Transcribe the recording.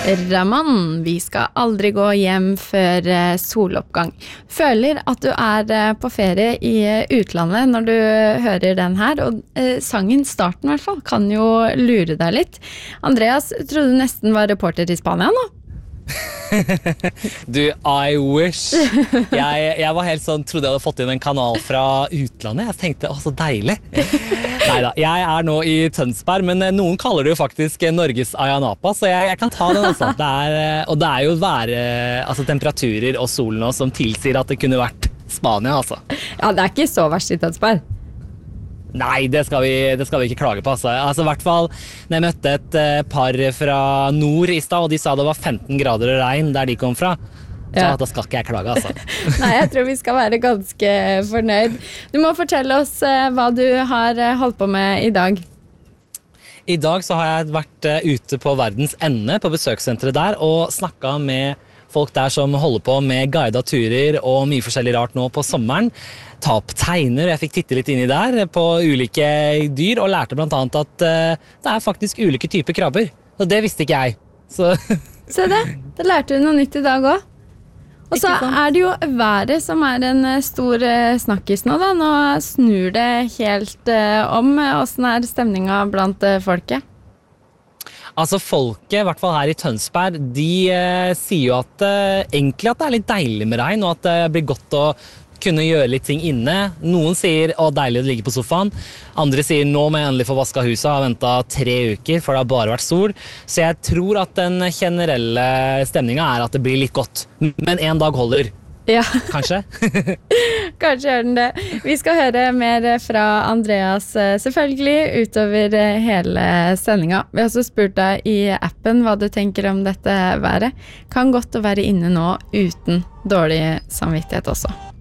Ramon, vi skal aldri gå hjem før soloppgang. Føler at du på ferie i utlandet når du hører den her, og sangen starten I hvert fall kan jo lure deg litt. Andreas, trodde du nesten var reporter I Spania nå? Du, I wish. Jeg var helt sånn, trodde jeg hadde fått inn en kanal fra utlandet. Jeg tenkte, så deilig. Neida, jeg nå I Tønsberg, men noen kaller det jo faktisk Norges Ayanapa, så jeg kan ta den altså. Og det jo temperaturer og sol nå som tilsier at det kunne vært Spania, altså. Ja, det ikke så verst I Tønsberg. Nei, det skal vi ikke klage på, altså. I hvert fall, når jeg møtte et par fra nord I stad, og de sa det var 15 grader og regn der de kom fra, så da skal ikke jeg klage, altså. Nei, jeg tror vi skal være ganske fornøyd. Du må fortelle oss hva du har holdt på med I dag. I dag så har jeg vært ute på Verdens Ende, på besøkssenteret der, og snakket med folk der som holder på med guidet turer og mye forskjellig rart nå på sommeren. Ta opp tegner, jeg fikk titte litt inn I der på ulike dyr, og lærte blant annet at det faktisk ulike typer krabber. Og det visste ikke jeg. Så Se det, da lærte du noe nytt I dag også. Og så det jo været som en stor snakkis nå da. Nå snur det helt om. Hvordan stemningen blant folket? Altså folket, I hvert fall her I Tønsberg, de sier jo at egentlig at det litt deilig med regn, og at det blir godt å kunne gjøre litt ting inne. Noen sier, deilig å ligge på sofaen. Andre sier, nå må jeg endelig få vasket huset. Jeg har ventet 3 uker, for det har bare vært sol. Så jeg tror at den generelle stemningen at det blir litt godt. Men en dag holder. Ja. Kanskje? Kanskje gjør den det. Vi skal høre mer fra Andreas selvfølgelig utover hele sendingen. Vi har også spurt deg I appen hva du tenker om dette været. Kan godt å være inne nå uten dårlig samvittighet også.